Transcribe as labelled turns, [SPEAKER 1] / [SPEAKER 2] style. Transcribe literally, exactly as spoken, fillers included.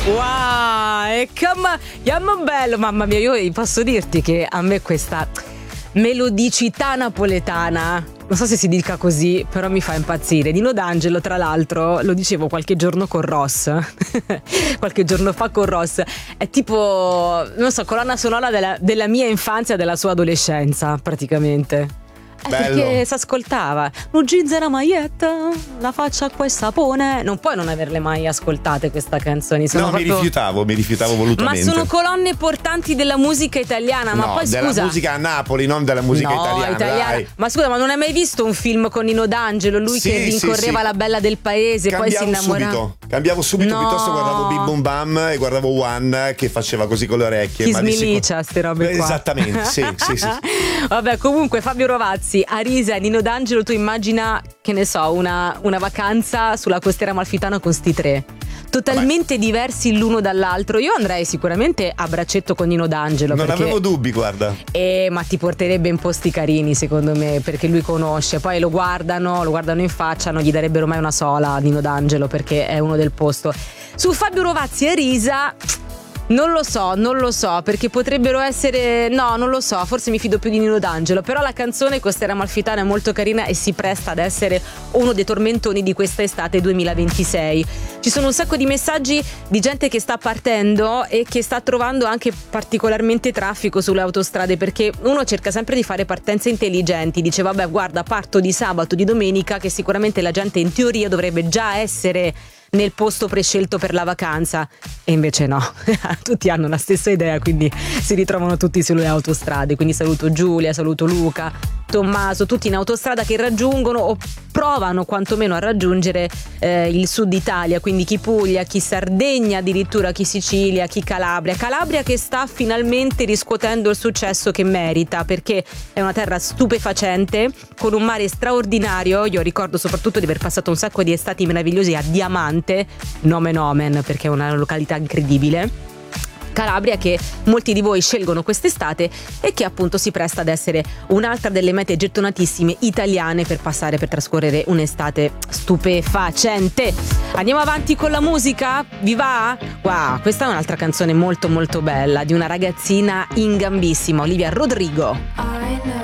[SPEAKER 1] Wow, e come chiamo bello, mamma mia, io posso dirti che a me questa melodicità napoletana, non so se si dica così, però mi fa impazzire. Nino D'Angelo, tra l'altro, lo dicevo qualche giorno con Ross, qualche giorno fa con Ross, è tipo, non so, colonna sonora della, della mia infanzia e della sua adolescenza, praticamente. Eh, perché si ascoltava un jeans e una maglietta, la faccia acqua e sapone. Non puoi non averle mai ascoltate queste canzoni. Sono
[SPEAKER 2] no,
[SPEAKER 1] proprio...
[SPEAKER 2] mi rifiutavo, mi rifiutavo volutamente.
[SPEAKER 1] Ma sono colonne portanti della musica italiana.
[SPEAKER 2] No,
[SPEAKER 1] ma poi
[SPEAKER 2] della
[SPEAKER 1] scusa,
[SPEAKER 2] musica a Napoli, non della musica
[SPEAKER 1] no,
[SPEAKER 2] italiana,
[SPEAKER 1] italiana.
[SPEAKER 2] dai.
[SPEAKER 1] Ma scusa, ma non hai mai visto un film con Nino D'Angelo? Lui
[SPEAKER 2] Sì,
[SPEAKER 1] che rincorreva
[SPEAKER 2] sì, sì.
[SPEAKER 1] la bella del paese,
[SPEAKER 2] Cambiavo
[SPEAKER 1] poi si innamorava.
[SPEAKER 2] subito, cambiavo subito,
[SPEAKER 1] No.
[SPEAKER 2] piuttosto guardavo Bim Bum Bam e guardavo One che faceva così con le orecchie.
[SPEAKER 1] Chi
[SPEAKER 2] ma di
[SPEAKER 1] smilicia
[SPEAKER 2] sicuro...
[SPEAKER 1] ste robe qua.
[SPEAKER 2] Esattamente, sì, sì, sì.
[SPEAKER 1] Vabbè, comunque Fabio Rovazzi, Arisa e Nino D'Angelo, tu immagina, che ne so, una, una vacanza sulla costiera amalfitana con sti tre. Totalmente Vabbè. diversi l'uno dall'altro. Io andrei sicuramente a braccetto con Nino D'Angelo.
[SPEAKER 2] Non
[SPEAKER 1] perché...
[SPEAKER 2] avevo dubbi, guarda.
[SPEAKER 1] Eh, ma ti porterebbe in posti carini, secondo me, perché lui conosce. Poi lo guardano, lo guardano in faccia, non gli darebbero mai una sola a Nino D'Angelo perché è uno del posto. Su Fabio Rovazzi e Risa, non lo so, non lo so, perché potrebbero essere... No, non lo so, forse mi fido più di Nino D'Angelo. Però la canzone Costiera Amalfitana è molto carina e si presta ad essere uno dei tormentoni di questa estate duemilaventisei. Ci sono un sacco di messaggi di gente che sta partendo e che sta trovando anche particolarmente traffico sulle autostrade, perché uno cerca sempre di fare partenze intelligenti. Dice vabbè, guarda, parto di sabato, di domenica, che sicuramente la gente in teoria dovrebbe già essere nel posto prescelto per la vacanza, e invece no. Tutti hanno la stessa idea, quindi si ritrovano tutti sulle autostrade. Quindi saluto Giulia, saluto Luca, Tommaso, tutti in autostrada che raggiungono o provano quantomeno a raggiungere eh, il sud Italia, quindi chi Puglia, chi Sardegna, addirittura chi Sicilia, chi Calabria. Calabria che sta finalmente riscuotendo il successo che merita, perché è una terra stupefacente, con un mare straordinario. Io ricordo soprattutto di aver passato un sacco di estati meravigliosi a Diamante, nomen omen, perché è una località incredibile. Calabria che molti di voi scelgono quest'estate e che appunto si presta ad essere un'altra delle mete gettonatissime italiane per passare, per trascorrere un'estate stupefacente. Andiamo avanti con la musica? Vi va? Wow, questa è un'altra canzone molto molto bella di una ragazzina in gambissima, Olivia Rodrigo.
[SPEAKER 3] I know